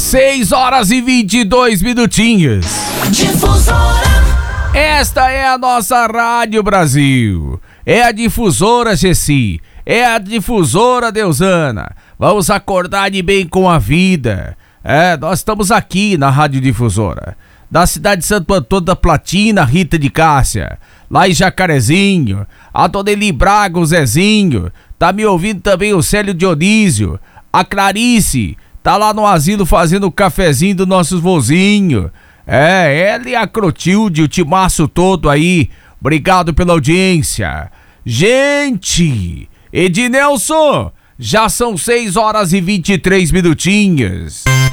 6 horas e 22 minutinhos. Difusora. Esta é a nossa Rádio Brasil. É a difusora Gessi. É a difusora Deusana. Vamos acordar de bem com a vida. Nós estamos aqui na Rádio Difusora. Da cidade de Santo Antônio da Platina, Rita de Cássia. Lá em Jacarezinho. A Dona Eli Braga, o Zezinho. Tá me ouvindo também o Célio Dionísio. A Clarice. Tá lá no asilo fazendo o cafezinho dos nossos vozinhos. Ela e a Clotilde, o timaço todo aí. Obrigado pela audiência. Gente, Ednelson, já são 6 horas e 23 minutinhos.